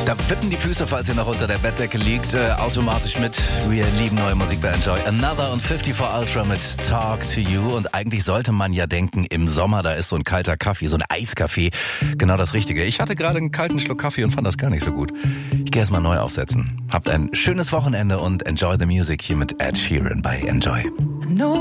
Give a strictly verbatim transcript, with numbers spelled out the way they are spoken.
Da wippen die Füße, falls ihr noch unter der Bettdecke liegt, äh, automatisch mit. Wir lieben neue Musik bei Enjoy. Another und fifty-four Ultra mit Talk to You. Und eigentlich sollte man ja denken, im Sommer, da ist so ein kalter Kaffee, so ein Eiskaffee, genau das Richtige. Ich hatte gerade einen kalten Schluck Kaffee und fand das gar nicht so gut. Ich gehe erst mal neu aufsetzen. Habt ein schönes Wochenende und enjoy the music hier mit Ed Sheeran bei Enjoy.